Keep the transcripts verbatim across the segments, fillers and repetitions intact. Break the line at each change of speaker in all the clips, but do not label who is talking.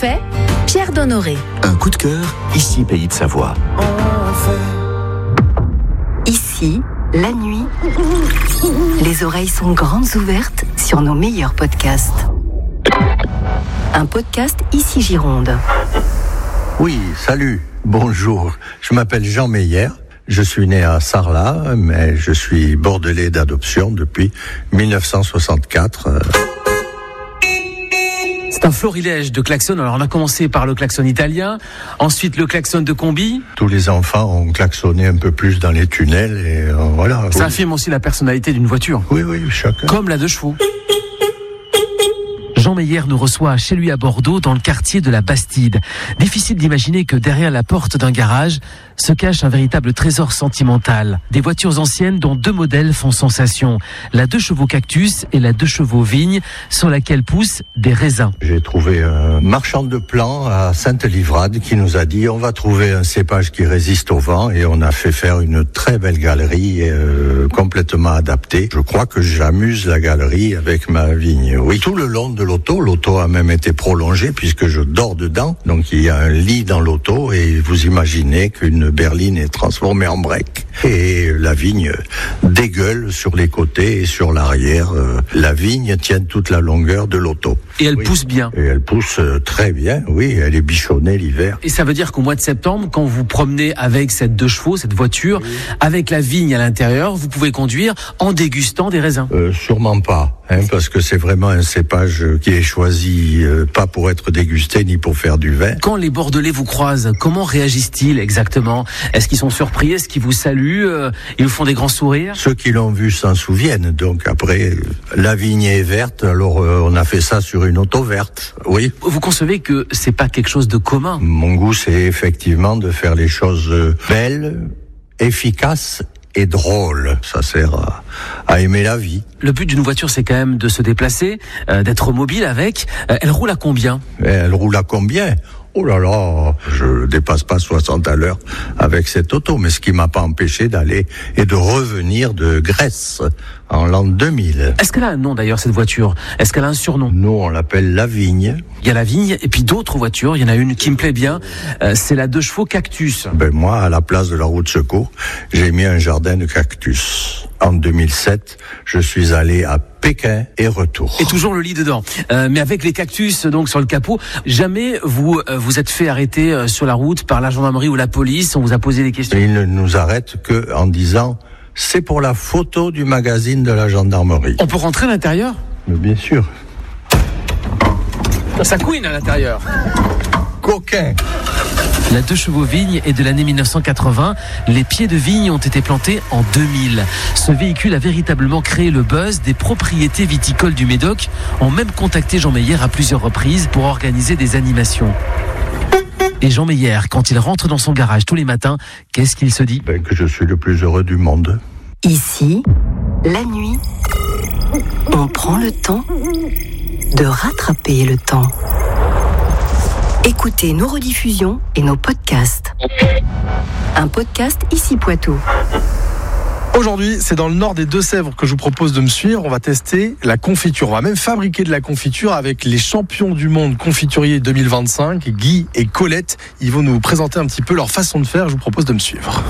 fait, Pierre Donnoré.
Un coup de cœur, ici Pays de Savoie.
Ici, la nuit, les oreilles sont grandes ouvertes sur nos meilleurs podcasts. Un podcast Ici Gironde.
Oui, salut, bonjour. Je m'appelle Jean Meyer. Je suis né à Sarlat, mais je suis bordelais d'adoption depuis dix-neuf cent soixante-quatre.
C'est un florilège de klaxons. Alors on a commencé par le klaxon italien, ensuite le klaxon de combi.
Tous les enfants ont klaxonné un peu plus dans les tunnels et euh, voilà.
Ça affirme aussi la personnalité d'une voiture.
Oui, oui, chacun.
Comme la deux chevaux. Jean Meyer nous reçoit chez lui à Bordeaux, dans le quartier de la Bastide. Difficile d'imaginer que derrière la porte d'un garage se cache un véritable trésor sentimental. Des voitures anciennes dont deux modèles font sensation. La deux chevaux cactus et la deux chevaux vigne, sur laquelle poussent des raisins.
J'ai trouvé un marchand de plants à Sainte-Livrade qui nous a dit on va trouver un cépage qui résiste au vent, et on a fait faire une très belle galerie euh, complètement adaptée. Je crois que j'amuse la galerie avec ma vigne. Oui, tout le long de l'auto, l'auto a même été prolongée puisque je dors dedans. Donc il y a un lit dans l'auto et vous imaginez qu'une berline est transformée en break. Et la vigne dégueule sur les côtés et sur l'arrière. La vigne tient toute la longueur de l'auto.
Et elle
oui.
pousse bien.
Et elle pousse très bien, oui, elle est bichonnée l'hiver.
Et ça veut dire qu'au mois de septembre, quand vous promenez avec cette deux chevaux, cette voiture, oui. avec la vigne à l'intérieur, vous pouvez conduire en dégustant des raisins.
Euh, sûrement pas, hein, parce que c'est vraiment un cépage qui est choisi euh, pas pour être dégusté ni pour faire du vin.
Quand les Bordelais vous croisent, comment réagissent-ils exactement ? Est-ce qu'ils sont surpris ? Est-ce qu'ils vous saluent ? euh, Ils vous font des grands sourires ?
Ceux qui l'ont vu s'en souviennent. Donc après, la vigne est verte, alors euh, on a fait ça sur une auto verte. Oui.
Vous concevez que c'est pas quelque chose de commun ?
Mon goût, c'est effectivement de faire les choses belles, efficaces et drôle. Ça sert à, à aimer la vie.
Le but d'une voiture, c'est quand même de se déplacer, euh, d'être mobile avec. Euh, elle roule à combien ?
Elle roule à combien ? Oh là là, je dépasse pas soixante à l'heure avec cette auto, mais ce qui m'a pas empêché d'aller et de revenir de Grèce en l'an deux mille.
Est-ce qu'elle a un nom d'ailleurs, cette voiture ? Est-ce qu'elle a un surnom ?
Nous, on l'appelle la Vigne.
Il y a la Vigne et puis d'autres voitures. Il y en a une qui me plaît bien, euh, c'est la deux chevaux cactus.
Ben moi, à la place de la roue de secours, j'ai mis un jardin de cactus. En deux mille sept, je suis allé à Pékin et retour.
Et toujours le lit dedans. Euh, mais avec les cactus donc sur le capot, jamais vous euh, vous êtes fait arrêter euh, sur la route par la gendarmerie ou la police, on vous a posé des questions ?
Ils ne nous arrêtent que en disant c'est pour la photo du magazine de la gendarmerie.
On peut rentrer à l'intérieur ?
Mais bien sûr.
Ça couine à l'intérieur.
Coquin.
La deux chevaux vigne est de l'année dix-neuf cent quatre-vingts. Les pieds de vigne ont été plantés en deux mille. Ce véhicule a véritablement créé le buzz. Des propriétés viticoles du Médoc ont même contacté Jean Meyer à plusieurs reprises pour organiser des animations. Et Jean Meyer, quand il rentre dans son garage tous les matins, qu'est-ce qu'il se dit ?
Ben, que je suis le plus heureux du monde.
Ici, la nuit, on prend le temps de rattraper le temps. Écoutez nos rediffusions et nos podcasts. Un podcast Ici Poitou.
Aujourd'hui, c'est dans le nord des Deux-Sèvres que je vous propose de me suivre. On va tester la confiture. On va même fabriquer de la confiture avec les champions du monde confituriers deux mille vingt-cinq, Guy et Colette. Ils vont nous présenter un petit peu leur façon de faire. Je vous propose de me suivre.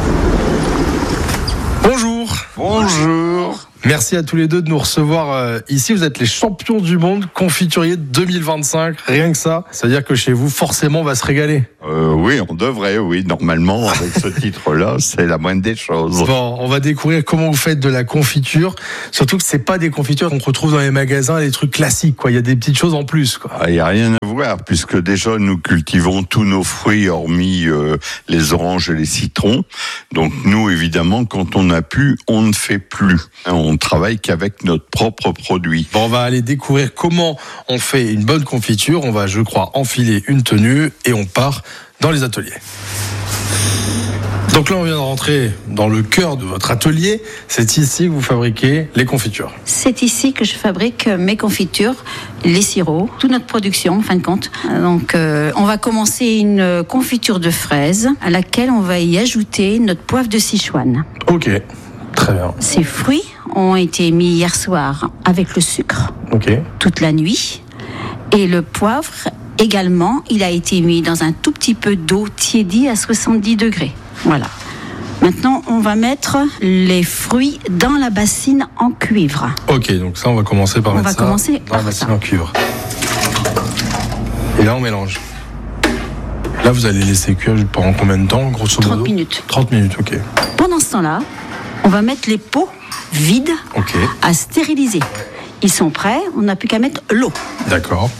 Bonjour.
Bonjour.
Merci à tous les deux de nous recevoir euh, ici. Vous êtes les champions du monde confituriers deux mille vingt-cinq. Rien que ça, ça veut dire que chez vous, forcément, on va se régaler.
Euh, oui, on devrait, oui. Normalement, avec ce titre-là, c'est la moindre des choses.
Bon, on va découvrir comment vous faites de la confiture. Surtout que c'est pas des confitures qu'on retrouve dans les magasins, des trucs classiques, quoi. Il y a des petites choses en plus, quoi.
Il n'y a rien à voir, puisque déjà, nous cultivons tous nos fruits, hormis euh, les oranges et les citrons. Donc, nous, évidemment, quand on a pu, on ne fait plus. On travaille qu'avec notre propre produit.
Bon, on va aller découvrir comment on fait une bonne confiture. On va, je crois, enfiler une tenue et on part dans les ateliers. Donc là, on vient de rentrer dans le cœur de votre atelier. C'est ici que vous fabriquez les confitures.
C'est ici que je fabrique mes confitures, les sirops, toute notre production, en fin de compte. Donc, euh, on va commencer une confiture de fraises à laquelle on va y ajouter notre poivre de Sichuan.
Ok, très bien.
Ces fruits ont été mis hier soir avec le sucre,
ok,
toute la nuit. Et le poivre Également, il a été mis dans un tout petit peu d'eau tiédie à soixante-dix degrés. Voilà. Maintenant, on va mettre les fruits dans la bassine en cuivre.
Ok, donc ça, on va commencer par
on
mettre
va
ça
commencer
dans la bassine en cuivre. Et là, on mélange. Là, vous allez laisser cuire pendant combien de temps, grosso modo ?
trente minutes.
trente minutes, ok.
Pendant ce temps-là, on va mettre les pots vides
okay.
à stériliser. Ils sont prêts, on n'a plus qu'à mettre l'eau.
D'accord.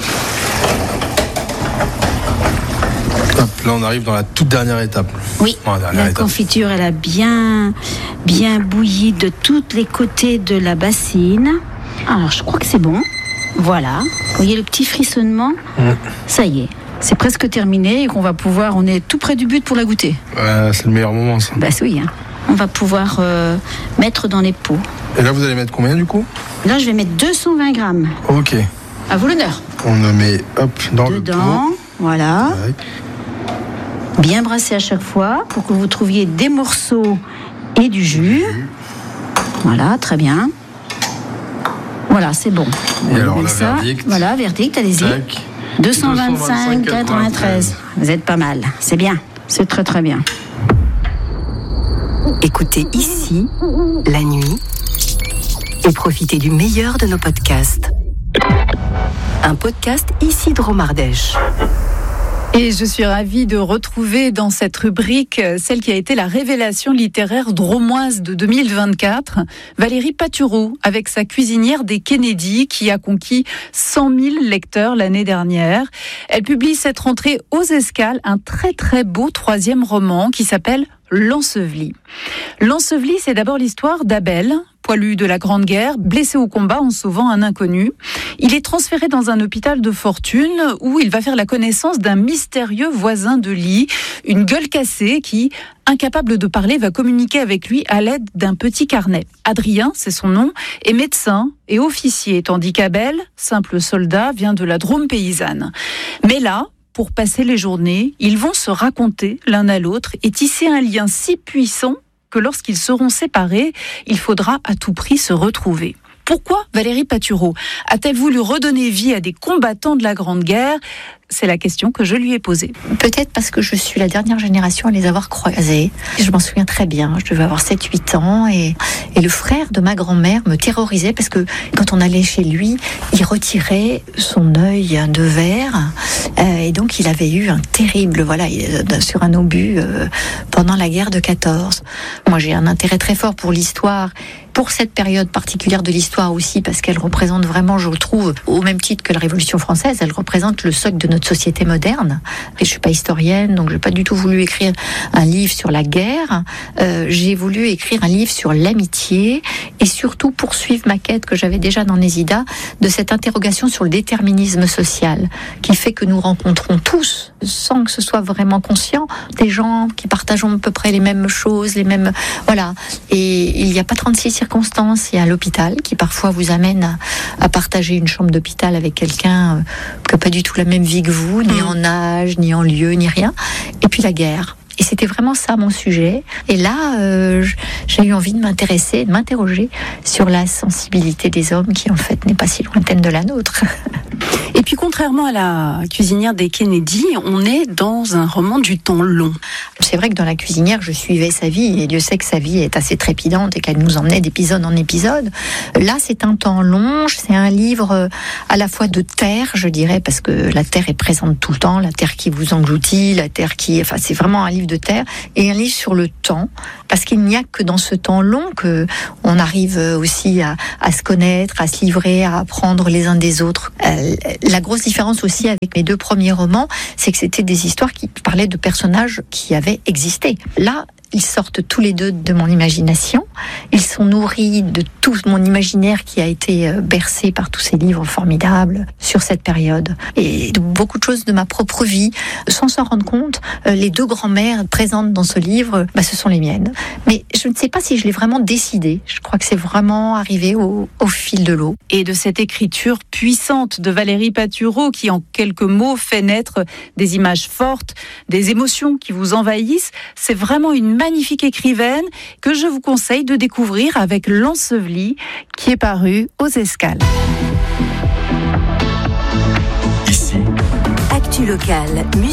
Hop, là, on arrive dans la toute dernière étape.
Oui,
oh, la,
la
étape.
confiture, elle a bien, bien bouilli de tous les côtés de la bassine. Alors, je crois que c'est bon. Voilà. Vous voyez le petit frissonnement ? mmh. Ça y est, c'est presque terminé et qu'on va pouvoir... On est tout près du but pour la goûter.
Ouais, c'est le meilleur moment, ça.
Bah oui, hein. On va pouvoir euh, mettre dans les pots.
Et là, vous allez mettre combien, du coup ?
Là, je vais mettre deux cent vingt grammes.
Ok.
À vous l'honneur.
On le met, hop, dans
Dedans,
le pot.
Voilà.
Ouais.
Bien brasser à chaque fois pour que vous trouviez des morceaux et du jus. Voilà, très bien. Voilà, c'est bon.
Et
on
alors, la
ça.
verdict.
Voilà, verdict, allez-y.
Tac.
deux cent vingt-cinq quatre-vingt-treize. Vous êtes pas mal. C'est bien. C'est très très bien.
Écoutez ici, la nuit, et profitez du meilleur de nos podcasts. Un podcast ici de Romardèche.
Et je suis ravie de retrouver dans cette rubrique celle qui a été la révélation littéraire dromoise de deux mille vingt-quatre, Valérie Patureau, avec sa cuisinière des Kennedy, qui a conquis cent mille lecteurs l'année dernière. Elle publie cette rentrée aux Escales un très très beau troisième roman qui s'appelle L'Enseveli. L'Enseveli, c'est d'abord l'histoire d'Abel, poilu de la Grande Guerre, blessé au combat en sauvant un inconnu. Il est transféré dans un hôpital de fortune où il va faire la connaissance d'un mystérieux voisin de lit, une gueule cassée qui, incapable de parler, va communiquer avec lui à l'aide d'un petit carnet. Adrien, c'est son nom, est médecin et officier, tandis qu'Abel, simple soldat, vient de la Drôme paysanne. Mais là, pour passer les journées, ils vont se raconter l'un à l'autre et tisser un lien si puissant que lorsqu'ils seront séparés, il faudra à tout prix se retrouver. Pourquoi Valérie Patureau a-t-elle voulu redonner vie à des combattants de la Grande Guerre ? C'est la question que je lui ai posée.
Peut-être parce que je suis la dernière génération à les avoir croisés. Je m'en souviens très bien, je devais avoir sept huit ans et, et le frère de ma grand-mère me terrorisait parce que quand on allait chez lui, il retirait son œil de verre euh, et donc il avait eu un terrible, voilà, sur un obus euh, pendant la guerre de quatorze. Moi j'ai un intérêt très fort pour l'histoire, pour cette période particulière de l'histoire aussi parce qu'elle représente vraiment, je trouve, au même titre que la Révolution française, elle représente le socle de notre société moderne. Et je suis pas historienne, donc j'ai pas du tout voulu écrire un livre sur la guerre. Euh, j'ai voulu écrire un livre sur l'amitié et surtout poursuivre ma quête que j'avais déjà dans Nésida de cette interrogation sur le déterminisme social qui fait que nous rencontrons tous, sans que ce soit vraiment conscient, des gens qui partagent à peu près les mêmes choses, les mêmes, voilà. Et il n'y a pas trente-six circonstances. Il y a l'hôpital qui parfois vous amène à, à partager une chambre d'hôpital avec quelqu'un euh, qui n'a pas du tout la même vie que vous, ni mmh. en âge, ni en lieu, ni rien. Et puis la guerre. Et c'était vraiment ça mon sujet. Et là, euh, j'ai eu envie de m'intéresser, de m'interroger sur la sensibilité des hommes qui en fait n'est pas si lointaine de la nôtre.
Et puis contrairement à la cuisinière des Kennedy, on est dans un roman du temps long.
C'est vrai que dans la cuisinière, je suivais sa vie et Dieu sait que sa vie est assez trépidante et qu'elle nous emmenait d'épisode en épisode. Là, c'est un temps long, c'est un livre à la fois de terre, je dirais, parce que la terre est présente tout le temps, la terre qui vous engloutit, la terre qui... Enfin, c'est vraiment un livre de terre et un livre sur le temps, parce qu'il n'y a que dans ce temps long que on arrive aussi à, à se connaître, à se livrer, à apprendre les uns des autres. Euh, la grosse différence aussi avec mes deux premiers romans, c'est que c'était des histoires qui parlaient de personnages qui avaient existé. Là, ils sortent tous les deux de mon imagination. Ils sont nourris de tout mon imaginaire qui a été bercé par tous ces livres formidables sur cette période. Et de beaucoup de choses de ma propre vie. Sans s'en rendre compte, les deux grand-mères présentes dans ce livre, bah, ce sont les miennes. Mais je ne sais pas si je l'ai vraiment décidé. Je crois que c'est vraiment arrivé au, au fil de l'eau.
Et de cette écriture puissante de Valérie Patureau qui, en quelques mots, fait naître des images fortes, des émotions qui vous envahissent, c'est vraiment une magnifique écrivaine que je vous conseille de découvrir avec L'Enseveli qui est paru aux Escales.
Ici,
Actu locale,